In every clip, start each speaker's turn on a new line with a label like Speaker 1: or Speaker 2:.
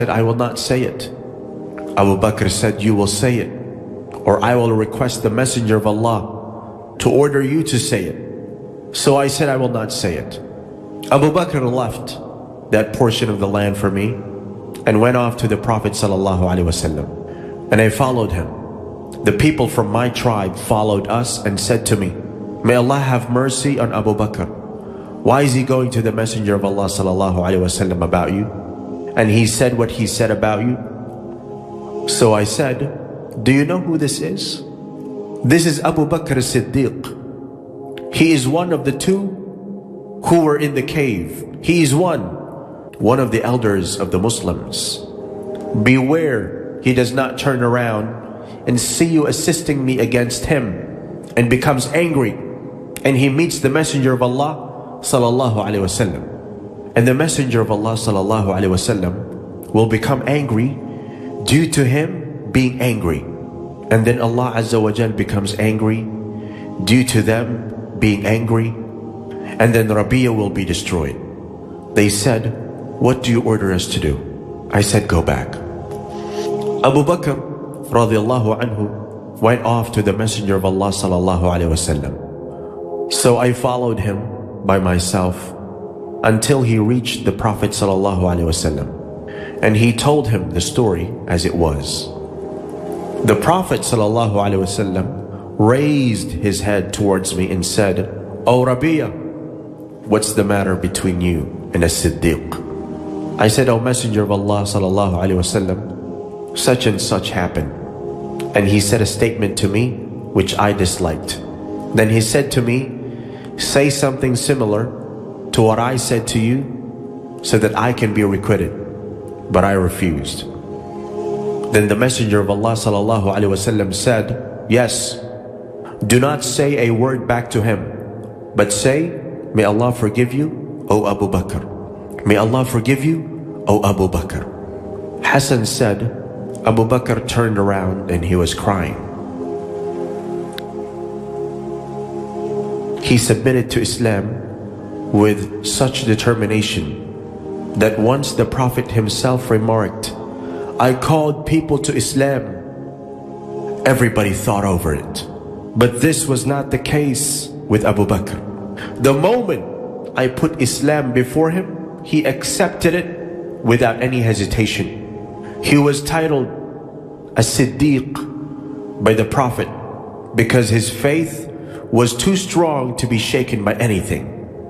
Speaker 1: I will not say it. Abu Bakr said, you will say it, or I will request the Messenger of Allah to order you to say it. So I said, I will not say it. Abu Bakr left that portion of the land for me and went off to the Prophet ﷺ, and I followed him. The people from my tribe followed us and said to me, may Allah have mercy on Abu Bakr. Why is he going to the Messenger of Allah ﷺ about you? And he said what he said about you. So I said, do you know who this is? This is Abu Bakr as-Siddiq. He is one of the two who were in the cave. He is one of the elders of the Muslims. Beware, he does not turn around and see you assisting me against him and becomes angry, and he meets the Messenger of Allah sallallahu alaihi wasallam, and the Messenger of Allah sallallahu alaihi wasallam will become angry due to him being angry, and then Allah Azza wa Jal becomes angry due to them being angry, and then Rabi'a will be destroyed. They said, what do you order us to do? I said, go back. Abu Bakr radiallahu anhu went off to the Messenger of Allah sallallahu alaihi wasallam. So I followed him by myself until he reached the Prophet sallallahu alaihi wasallam, and he told him the story as it was. The Prophet sallallahu alaihi wasallam raised his head towards me and said, O Rabi'a, what's the matter between you and as-Siddiq? I said, O Messenger of Allah sallallahu alaihi wasallam, such and such happened. And he said a statement to me which I disliked. Then he said to me, say something similar to what I said to you so that I can be requited. But I refused. Then the Messenger of Allah sallallahu alaihi wasallam said, yes, do not say a word back to him, but say, may Allah forgive you, O Abu Bakr. May Allah forgive you, O Abu Bakr. Hassan said, Abu Bakr turned around and he was crying. He submitted to Islam with such determination that once the Prophet himself remarked, I called people to Islam, everybody thought over it. But this was not the case with Abu Bakr. The moment I put Islam before him, he accepted it without any hesitation. He was titled as-Siddiq by the Prophet because his faith was too strong to be shaken by anything.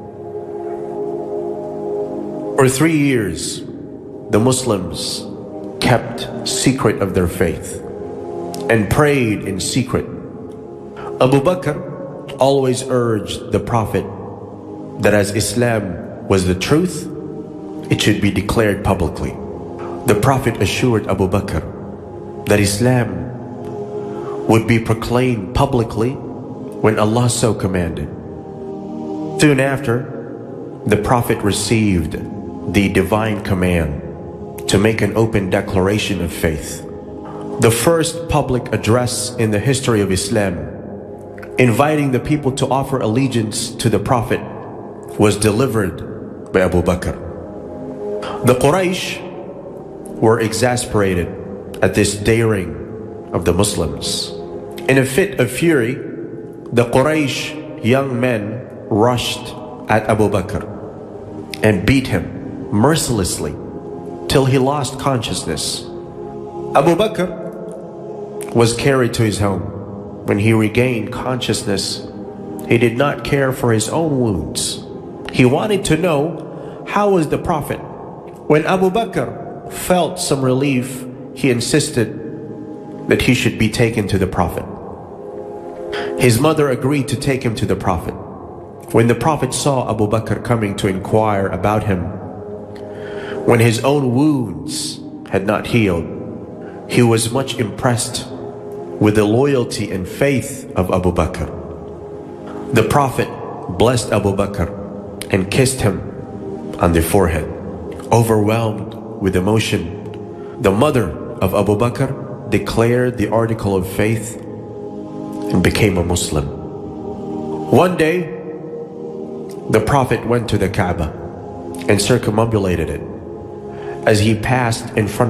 Speaker 1: For 3 years, the Muslims kept secret of their faith and prayed in secret. Abu Bakr always urged the Prophet that as Islam was the truth, it should be declared publicly. The Prophet assured Abu Bakr that Islam would be proclaimed publicly when Allah so commanded. Soon after, the Prophet received the divine command to make an open declaration of faith. The first public address in the history of Islam, inviting the people to offer allegiance to the Prophet, was delivered by Abu Bakr. The Quraysh were exasperated at this daring of the Muslims. In a fit of fury, the Quraysh young men rushed at Abu Bakr and beat him mercilessly till he lost consciousness. Abu Bakr was carried to his home. When he regained consciousness, he did not care for his own wounds. He wanted to know how was the Prophet. When Abu Bakr felt some relief, he insisted that he should be taken to the Prophet. His mother agreed to take him to the Prophet. When the Prophet saw Abu Bakr coming to inquire about him, when his own wounds had not healed, he was much impressed with the loyalty and faith of Abu Bakr. The Prophet blessed Abu Bakr and kissed him on the forehead. Overwhelmed with emotion, the mother of Abu Bakr declared the article of faith and became a Muslim. One day, the Prophet went to the Kaaba and circumambulated it. as he passed in front